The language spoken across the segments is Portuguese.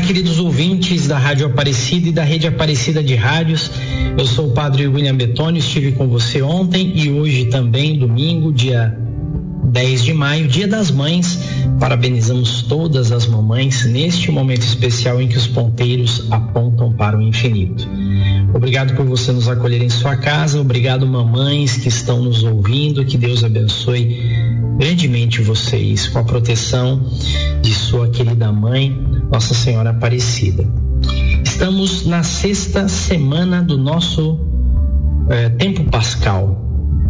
queridos ouvintes da Rádio Aparecida e da Rede Aparecida de Rádios. Eu sou o Padre William Bettoni, estive com você ontem e hoje também, domingo, dia 10 de maio, Dia das Mães. Parabenizamos todas as mamães neste momento especial em que os ponteiros apontam para o infinito. Obrigado por você nos acolher em sua casa, obrigado mamães que estão nos ouvindo, que Deus abençoe grandemente vocês com a proteção de sua querida mãe, Nossa Senhora Aparecida. Estamos na 6ª semana do nosso tempo pascal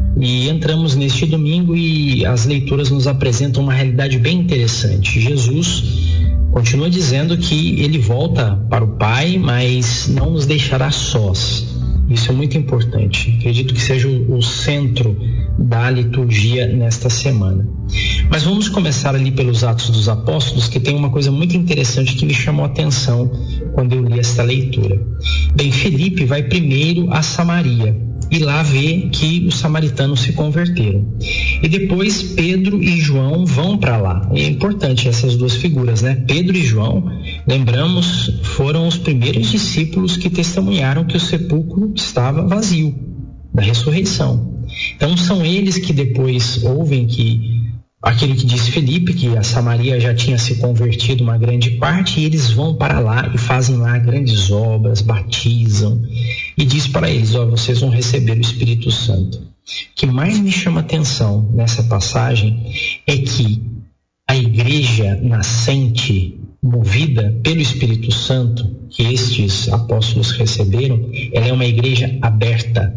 e entramos neste domingo e as leituras nos apresentam uma realidade bem interessante. Jesus continua dizendo que ele volta para o Pai, mas não nos deixará sós. Isso é muito importante. Acredito que seja o centro da liturgia nesta semana. Mas vamos começar ali pelos Atos dos Apóstolos, que tem uma coisa muito interessante que me chamou a atenção quando eu li esta leitura. Bem, Felipe vai primeiro a Samaria e lá vê que os samaritanos se converteram. E depois Pedro e João vão para lá. É importante essas duas figuras, né? Pedro e João, lembramos, foram os primeiros discípulos que testemunharam que o sepulcro estava vazio, da ressurreição. Então são eles que depois ouvem que aquilo que diz Felipe, que a Samaria já tinha se convertido uma grande parte, e eles vão para lá e fazem lá grandes obras, batizam, e diz para eles, vocês vão receber o Espírito Santo. O que mais me chama atenção nessa passagem é que a igreja nascente, movida pelo Espírito Santo, que estes apóstolos receberam, ela é uma igreja aberta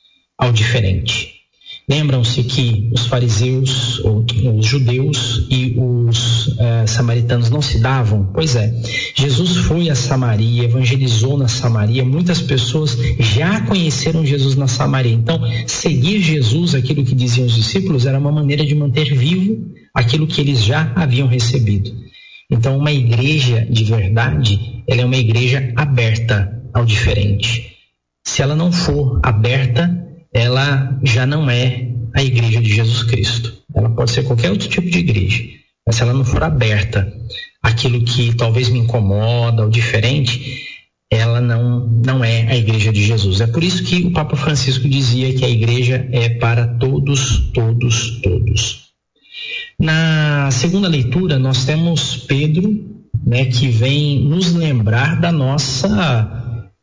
ao diferente. Lembram-se que os fariseus, os judeus e os samaritanos não se davam? Pois é, Jesus foi a Samaria, evangelizou na Samaria, muitas pessoas já conheceram Jesus na Samaria. Então, seguir Jesus, aquilo que diziam os discípulos, era uma maneira de manter vivo aquilo que eles já haviam recebido. Então, uma igreja de verdade, ela é uma igreja aberta ao diferente. Se ela não for aberta, ela já não é a igreja de Jesus Cristo. Ela pode ser qualquer outro tipo de igreja, mas se ela não for aberta àquilo que talvez me incomoda, o diferente, ela não é a igreja de Jesus. É por isso que o Papa Francisco dizia que a igreja é para todos, todos, todos. Na segunda leitura, nós temos Pedro, que vem nos lembrar da nossa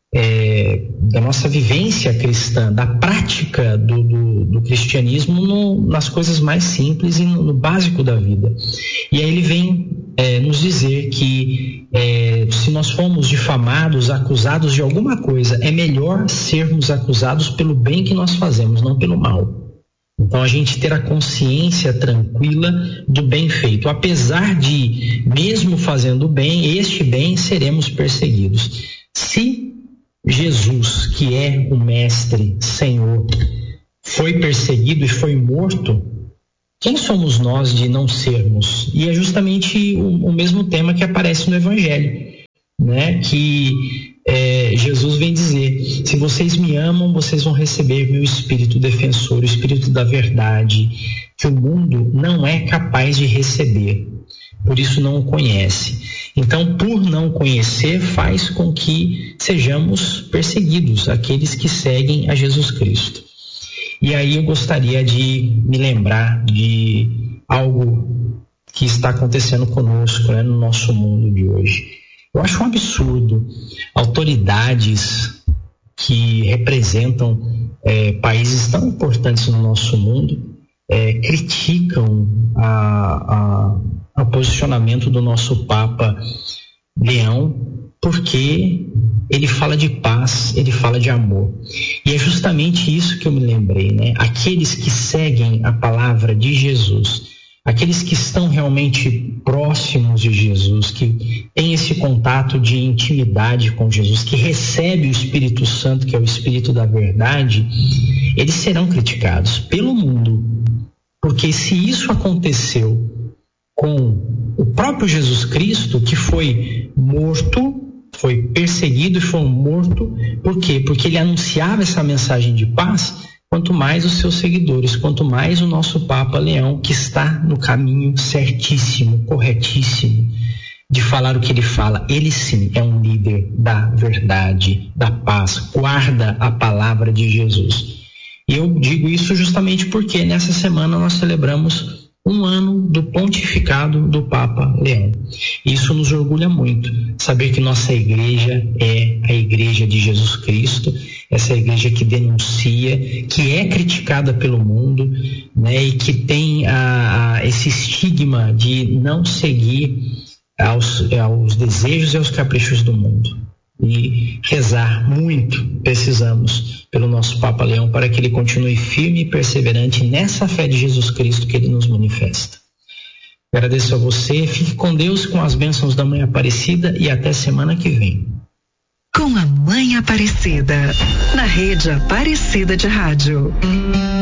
vivência cristã, da prática do cristianismo nas coisas mais simples e no básico da vida. E aí ele vem nos dizer que se nós fomos difamados, acusados de alguma coisa, é melhor sermos acusados pelo bem que nós fazemos, não pelo mal. Então a gente ter a consciência tranquila do bem feito. Apesar de, mesmo fazendo bem, este bem seremos perseguidos. Se Jesus, que é o Mestre, Senhor, foi perseguido e foi morto, quem somos nós de não sermos? E é justamente o mesmo tema que aparece no Evangelho, que Jesus vem dizer: se vocês me amam, vocês vão receber meu Espírito defensor, o Espírito da verdade, que o mundo não é capaz de receber, por isso não o conhece. Então, por não conhecer, faz com que sejamos perseguidos, aqueles que seguem a Jesus Cristo. E aí eu gostaria de me lembrar de algo que está acontecendo conosco, no nosso mundo de hoje. Eu acho um absurdo autoridades que representam países tão importantes no nosso mundo criticam o posicionamento do nosso Papa Leão, porque ele fala de paz, ele fala de amor. E é justamente isso que eu me lembrei, Aqueles que seguem a palavra de Jesus, aqueles que estão realmente próximos de Jesus, que têm esse contato de intimidade com Jesus, que recebe o Espírito Santo, que é o Espírito da verdade, eles serão criticados pelo mundo. Porque se isso aconteceu com o próprio Jesus Cristo, que foi morto, foi perseguido e foi morto, por quê? Porque ele anunciava essa mensagem de paz, quanto mais os seus seguidores, quanto mais o nosso Papa Leão, que está no caminho certíssimo, corretíssimo, de falar o que ele fala. Ele sim é um líder da verdade, da paz, guarda a palavra de Jesus. E eu digo isso justamente porque nessa semana nós celebramos 1 ano do pontificado do Papa Leão. Isso nos orgulha muito, saber que nossa igreja é a igreja de Jesus Cristo, essa igreja que denuncia, que é criticada pelo mundo, né, e que tem esse estigma de não seguir aos desejos e aos caprichos do mundo. E rezar muito, precisamos, pelo nosso Papa Leão, para que ele continue firme e perseverante nessa fé de Jesus Cristo que ele nos manifesta. Agradeço a você, fique com Deus, com as bênçãos da Mãe Aparecida e até semana que vem. Com a Mãe Aparecida, na Rede Aparecida de Rádio.